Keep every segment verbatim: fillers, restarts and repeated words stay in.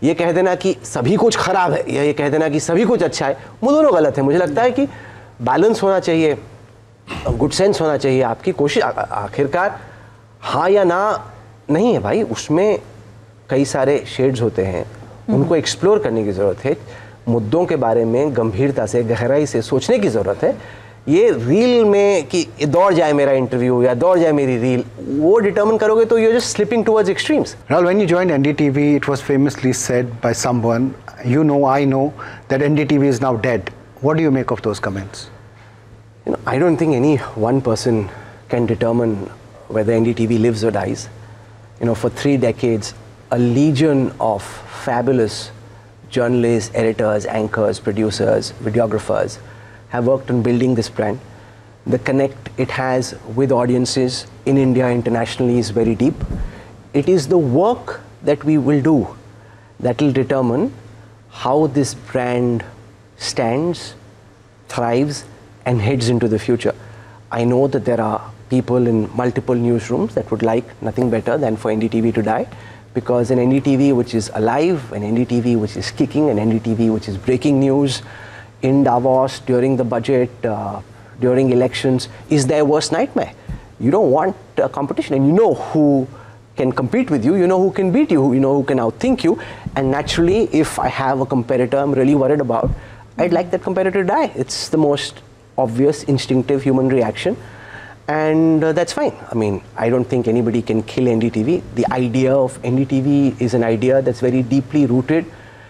ये कह देना कि सभी कुछ खराब है या ये कह देना कि सभी कुछ अच्छा है, वो दोनों गलत है। मुझे लगता है कि बैलेंस होना चाहिए, गुड सेंस होना चाहिए, आपकी कोशिश आखिरकार हाँ या ना नहीं है भाई, उसमें कई सारे शेड्स होते हैं, उनको एक्सप्लोर करने की ज़रूरत है, मुद्दों के बारे में गंभीरता से गहराई से सोचने की ज़रूरत है। ये रील में कि दौड़ जाए मेरा इंटरव्यू या दौड़ जाए मेरी रील, वो डिटरमिन करोगे तो you're just slipping towards extremes. Rahul, when you joined N D T V, it was famously said by someone, you know, I know, that N D T V is now dead. What do you make of those comments? You know, I don't think any one person can determine whether N D T V lives or dies. You know, for three decades, a legion of fabulous journalists, editors, anchors, producers, videographers have worked on building this brand. The connect it has with audiences in India, internationally, is very deep. It is the work that we will do that will determine how this brand stands, thrives, and heads into the future. I know that there are people in multiple newsrooms that would like nothing better than for N D T V to die, because an N D T V which is alive, an N D T V which is kicking, an N D T V which is breaking news in Davos, during the budget, uh, during elections, is their worst nightmare. You don't want uh, competition, and you know who can compete with you, you know who can beat you, you know who can outthink you, and naturally, if I have a competitor I'm really worried about, I'd like that competitor to die. It's the most obvious, instinctive human reaction, and uh, that's fine. I mean, I don't think anybody can kill N D T V. The idea of N D T V is an idea that's very deeply rooted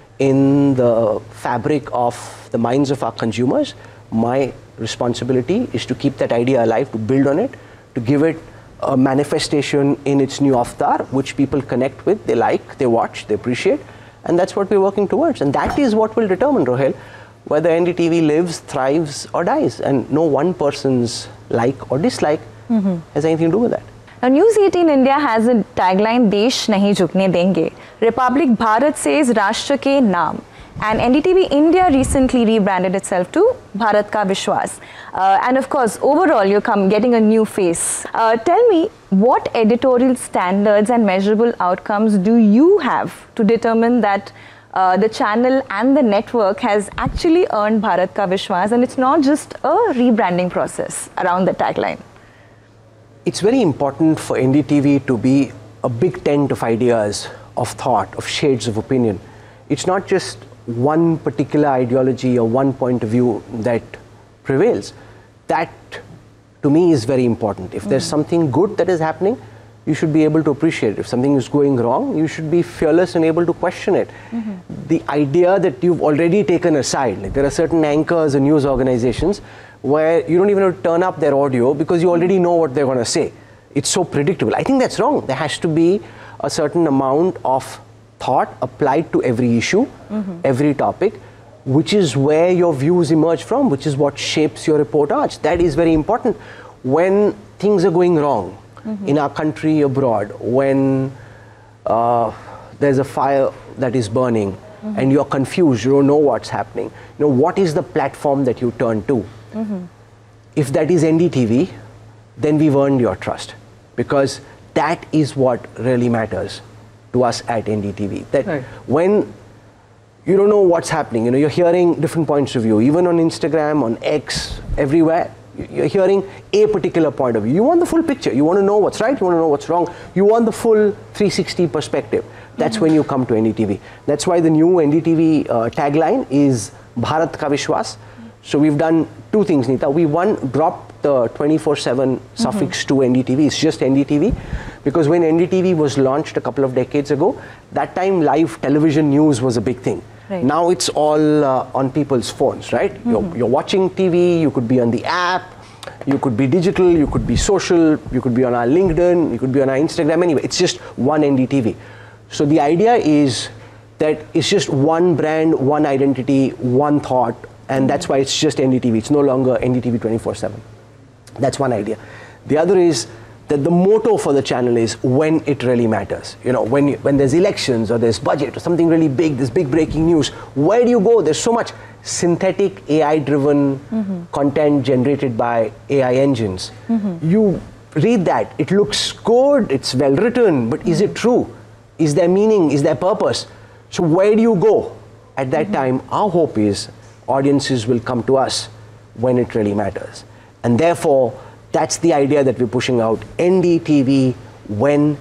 in the fabric of the minds of our consumers. My responsibility is to keep that idea alive, to build on it, to give it a manifestation in its new avatar, which people connect with, they like, they watch, they appreciate, and that's what we're working towards. And that is what will determine, Rohel, whether N D T V lives, thrives, or dies. And no one person's like or dislike mm-hmm. has anything to do with that. Now, News eighteen India has a tagline, Desh nahi jhukne denge. Republic Bharat says Rashtra ke naam. And N D T V India recently rebranded itself to Bharat Ka Vishwas. Uh, and of course, overall, you're come getting a new face. Uh, tell me, what editorial standards and measurable outcomes do you have to determine that uh, the channel and the network has actually earned Bharat Ka Vishwas, and it's not just a rebranding process around the tagline? It's very important for N D T V to be a big tent of ideas, of thought, of shades of opinion. It's not just one particular ideology or one point of view that prevails. That, to me, is very important. If mm-hmm. there's something good that is happening, you should be able to appreciate it. If something is going wrong, you should be fearless and able to question it. Mm-hmm. The idea that you've already taken aside, like there are certain anchors and news organizations where you don't even have to turn up their audio because you already know what they're going to say. It's so predictable. I think that's wrong. There has to be a certain amount of thought applied to every issue, mm-hmm. every topic, which is where your views emerge from, which is what shapes your reportage. That is very important. When things are going wrong mm-hmm. in our country, abroad, when uh, there's a fire that is burning mm-hmm. and you're confused, you don't know what's happening, you know, what is the platform that you turn to? Mm-hmm. If that is N D T V, then we've earned your trust, because that is what really matters to us at N D T V. That right. when you don't know what's happening, you know, you're hearing different points of view, even on Instagram, on X, everywhere, you're hearing a particular point of view. You want the full picture. You want to know what's right, you want to know what's wrong. You want the full three sixty perspective. That's mm-hmm. when you come to N D T V. That's why the new N D T V uh, tagline is Bharat Ka Vishwas. So we've done two things, Nita. We, one, dropped the twenty-four seven mm-hmm. suffix to N D T V. It's just N D T V. Because when N D T V was launched a couple of decades ago, that time live television news was a big thing. Right. Now it's all uh, on people's phones, right? Mm-hmm. You're, you're watching T V, you could be on the app, you could be digital, you could be social, you could be on our LinkedIn, you could be on our Instagram, anyway. It's just one N D T V. So the idea is that it's just one brand, one identity, one thought, and that's why it's just N D T V. It's no longer N D T V twenty-four seven. That's one idea. The other is that the motto for the channel is when it really matters. You know, when, you, when there's elections or there's budget or something really big, there's big breaking news, where do you go? There's so much synthetic A I-driven mm-hmm. content generated by A I engines. Mm-hmm. You read that, it looks good, it's well written, but is it true? Is there meaning? Is there purpose? So where do you go? At that time, our hope is audiences will come to us when it really matters. And therefore, that's the idea that we're pushing out. N D T V when